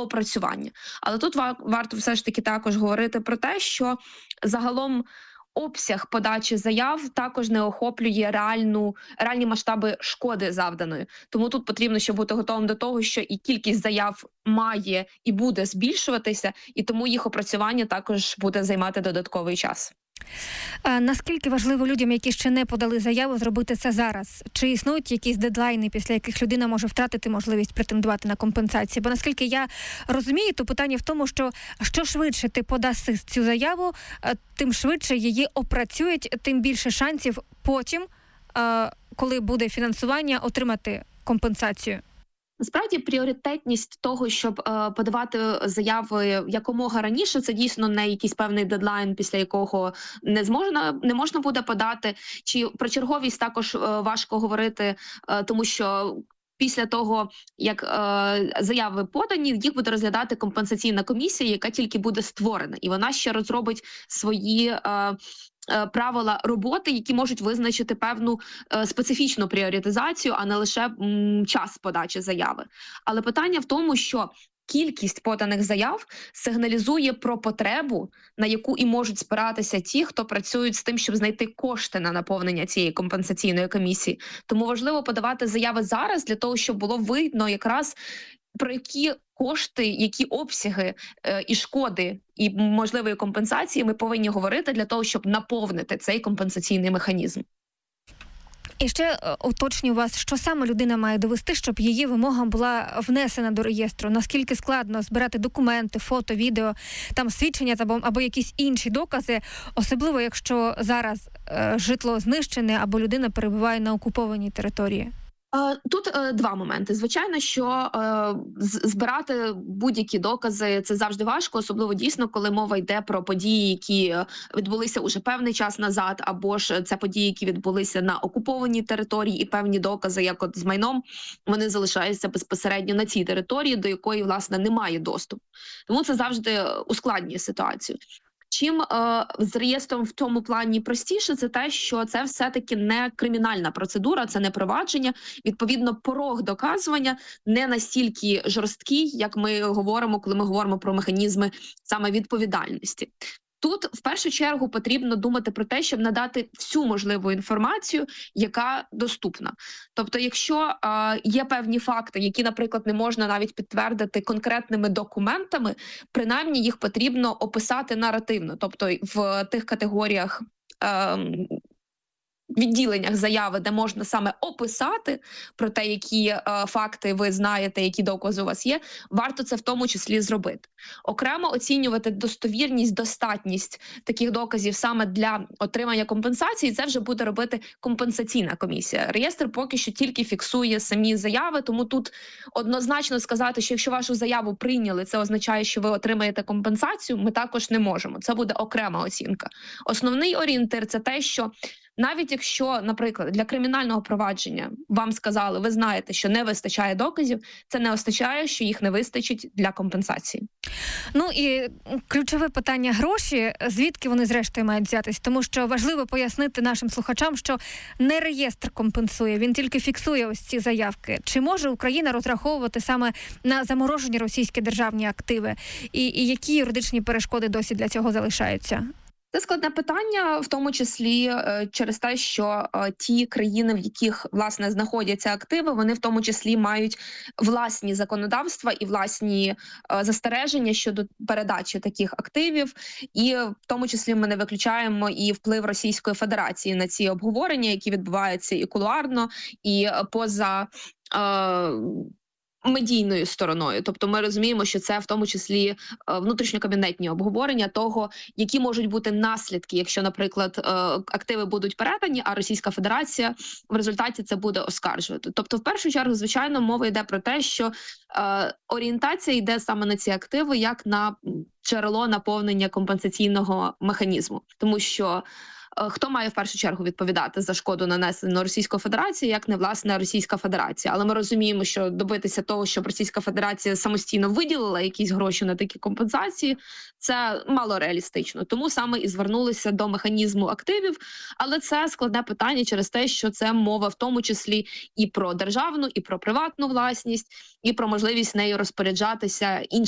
доопрацювання. Але тут варто все ж таки також говорити про те, що загалом обсяг подачі заяв також не охоплює реальні масштаби шкоди завданої. Тому тут потрібно ще бути готовим до того, що і кількість заяв має і буде збільшуватися, і тому їх опрацювання також буде займати додатковий час. Наскільки важливо людям, які ще не подали заяву, зробити це зараз? Чи існують якісь дедлайни, після яких людина може втратити можливість претендувати на компенсацію? Бо наскільки я розумію, то питання в тому, що швидше ти подаси цю заяву, тим швидше її опрацюють, тим більше шансів потім, коли буде фінансування, отримати компенсацію. Насправді пріоритетність того, щоб подавати заяви якомога раніше, це дійсно не якийсь певний дедлайн, після якого не можна буде подати. Чи про черговість також важко говорити, тому що після того, як заяви подані, їх буде розглядати компенсаційна комісія, яка тільки буде створена. І вона ще розробить свої правила роботи, які можуть визначити певну специфічну пріоритизацію, а не лише час подачі заяви. Але питання в тому, що кількість поданих заяв сигналізує про потребу, на яку і можуть спиратися ті, хто працюють з тим, щоб знайти кошти на наповнення цієї компенсаційної комісії. Тому важливо подавати заяви зараз для того, щоб було видно якраз про які кошти, які обсяги і шкоди, і можливої компенсації ми повинні говорити для того, щоб наповнити цей компенсаційний механізм. І ще уточню вас, що саме людина має довести, щоб її вимога була внесена до реєстру? Наскільки складно збирати документи, фото, відео, там свідчення або якісь інші докази, особливо якщо зараз житло знищене або людина перебуває на окупованій території? Тут два моменти. Звичайно, що збирати будь-які докази – це завжди важко, особливо дійсно, коли мова йде про події, які відбулися уже певний час назад, або ж це події, які відбулися на окупованій території, і певні докази, як от з майном, вони залишаються безпосередньо на цій території, до якої, власне, немає доступу. Тому це завжди ускладнює ситуацію. Чим з реєстром в цьому плані простіше, це те, що це все-таки не кримінальна процедура, це не провадження. Відповідно, порог доказування не настільки жорсткий, як ми говоримо, коли ми говоримо про механізми саме відповідальності. Тут, в першу чергу, потрібно думати про те, щоб надати всю можливу інформацію, яка доступна. Тобто, якщо є певні факти, які, наприклад, не можна навіть підтвердити конкретними документами, принаймні їх потрібно описати наративно, тобто в тих категоріях відділеннях заяви, де можна саме описати про те, які факти ви знаєте, які докази у вас є, варто це в тому числі зробити. Окремо оцінювати достовірність, достатність таких доказів саме для отримання компенсації, це вже буде робити компенсаційна комісія. Реєстр поки що тільки фіксує самі заяви, тому тут однозначно сказати, що якщо вашу заяву прийняли, це означає, що ви отримаєте компенсацію, ми також не можемо. Це буде окрема оцінка. Основний орієнтир – це те, що навіть якщо, наприклад, для кримінального провадження вам сказали, ви знаєте, що не вистачає доказів, це не означає, що їх не вистачить для компенсації. Ну і ключове питання – гроші. Звідки вони зрештою мають взятись? Тому що важливо пояснити нашим слухачам, що не реєстр компенсує, він тільки фіксує ось ці заявки. Чи може Україна розраховувати саме на заморожені російські державні активи? І які юридичні перешкоди досі для цього залишаються? Це складне питання, в тому числі через те, що ті країни, в яких, власне, знаходяться активи, вони в тому числі мають власні законодавства і власні застереження щодо передачі таких активів. І в тому числі ми не виключаємо і вплив Російської Федерації на ці обговорення, які відбуваються і кулуарно, і поза медійною стороною. Тобто ми розуміємо, що це в тому числі внутрішньокабінетні обговорення того, які можуть бути наслідки, якщо, наприклад, активи будуть передані, а Російська Федерація в результаті це буде оскаржувати. Тобто, в першу чергу, звичайно, мова йде про те, що орієнтація йде саме на ці активи, як на джерело наповнення компенсаційного механізму. Тому що хто має в першу чергу відповідати за шкоду, нанесену Російською Федерацією, як не, власне, Російська Федерація. Але ми розуміємо, що добитися того, щоб Російська Федерація самостійно виділила якісь гроші на такі компенсації, це мало реалістично. Тому саме і звернулися до механізму активів. Але це складне питання через те, що це мова в тому числі і про державну, і про приватну власність, і про можливість нею розпоряджатися іншим